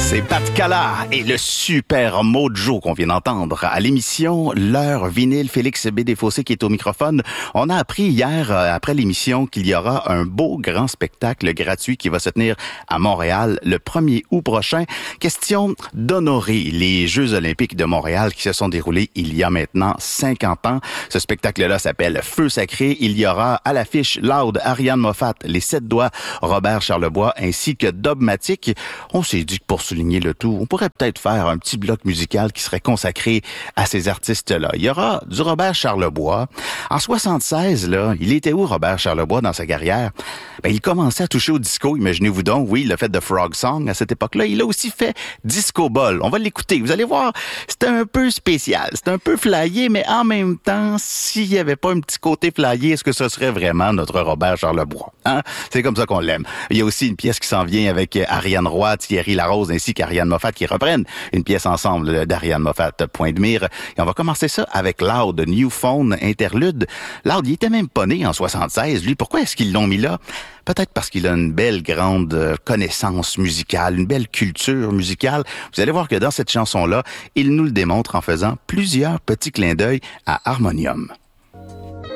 C'est Pat Cala et le super Mojo qu'on vient d'entendre à l'émission L'heure vinyle. Félix Bédéfossé qui est au microphone. On a appris hier, après l'émission, qu'il y aura un beau grand spectacle gratuit qui va se tenir à Montréal le 1er août prochain. Question d'honorer les Jeux olympiques de Montréal qui se sont déroulés il y a maintenant 50 ans. Ce spectacle-là s'appelle Feu sacré. Il y aura à l'affiche Loud, Ariane Moffat, Les Sept Doigts, Robert Charlebois ainsi que Dogmatic. On s'est dit que pour souligner le tout, on pourrait peut-être faire un petit bloc musical qui serait consacré à ces artistes-là. Il y aura du Robert Charlebois. En 76, là, il était où Robert Charlebois dans sa carrière? Ben, il commençait à toucher au disco, imaginez-vous donc. Oui, il a fait The Frog Song à cette époque-là. Il a aussi fait Disco Ball. On va l'écouter. Vous allez voir, c'était un peu spécial. C'était un peu flyé, mais en même temps, s'il n'y avait pas un petit côté flyé, est-ce que ce serait vraiment notre Robert Charlebois? Hein? C'est comme ça qu'on l'aime. Il y a aussi une pièce qui s'en vient avec Ariane Roy, Thierry Larose ainsi qu'Ariane Moffat qui reprennent une pièce ensemble d'Ariane Moffat, Point de mire. Et on va commencer ça avec Loud, New Phone Interlude. Loud, il était même pas né en 76. Lui, pourquoi est-ce qu'ils l'ont mis là? Peut-être parce qu'il a une belle grande connaissance musicale, une belle culture musicale. Vous allez voir que dans cette chanson-là, il nous le démontre en faisant plusieurs petits clins d'œil à Harmonium.